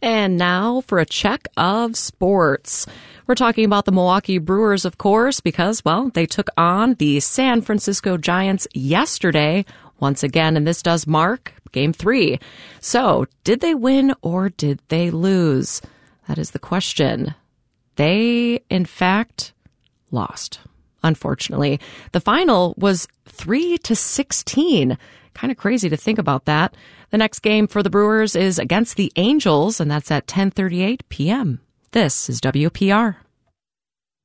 And now for a check of sports. We're talking about the Milwaukee Brewers, of course, because, well, they took on the San Francisco Giants yesterday once again, and this does mark Game 3. So, did they win or did they lose? That is the question. They, in fact, lost. Unfortunately, the final was 3-16. Kind of crazy to think about that. The next game for the Brewers is against the Angels, and that's at 10:38 p.m. This is WPR.